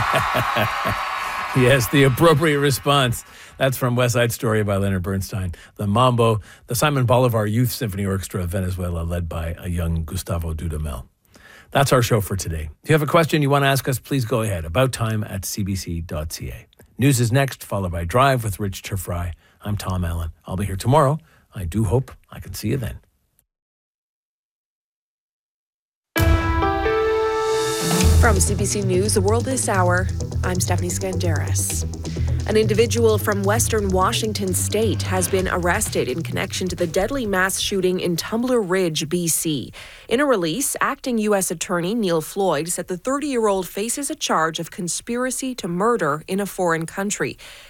Yes, the appropriate response. That's from West Side Story by Leonard Bernstein. The Mambo, the Simon Bolivar Youth Symphony Orchestra of Venezuela, led by a young Gustavo Dudamel. That's our show for today. If you have a question you want to ask us, please go ahead. abouttime@cbc.ca. News is next, followed by Drive with Rich Turfry. I'm Tom Allen. I'll be here tomorrow. I do hope I can see you then. From CBC News, The World This Hour, I'm Stephanie Skandaris. An individual from Western Washington State has been arrested in connection to the deadly mass shooting in Tumbler Ridge, BC. In a release, acting U.S. Attorney Neil Floyd said the 30-year-old faces a charge of conspiracy to murder in a foreign country.